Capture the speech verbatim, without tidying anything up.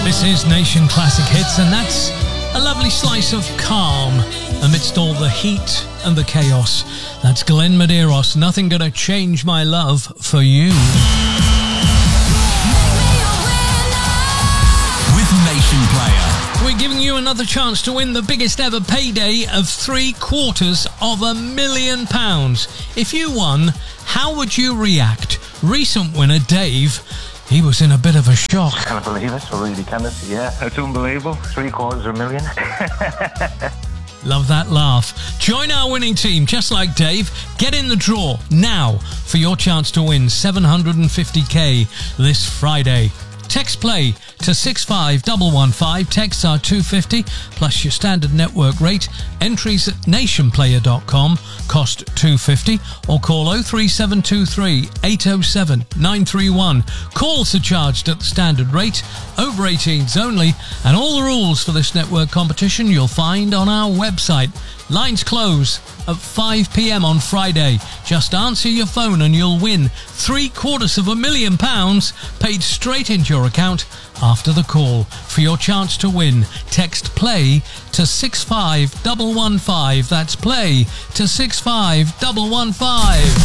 This is Nation Classic Hits, and that's a lovely slice of calm amidst all the heat and the chaos. That's Glenn Medeiros, Nothing Gonna Change My Love for You. With Nation Player, we're giving you another chance to win the biggest ever payday of three quarters of a million pounds. If you won, how would you react? Recent winner Dave, he was in a bit of a shock. I can't believe it, I really can't. Yeah, it's unbelievable. Three quarters of a million. Love that laugh. Join our winning team, just like Dave. Get in the draw now for your chance to win seven hundred fifty k this Friday. Text play to six five one one five. Texts are two hundred fifty plus your standard network rate. Entries at nation player dot com cost two hundred fifty, or call oh three seven two three eight oh seven nine three one. Calls are charged at the standard rate. Over eighteens only, and all the rules for this network competition you'll find on our website. Lines close at five p.m. on Friday. Just answer your phone and you'll win three quarters of a million pounds paid straight into your account after the call. For your chance to win, text play to six five one one five. That's play to six five one one five.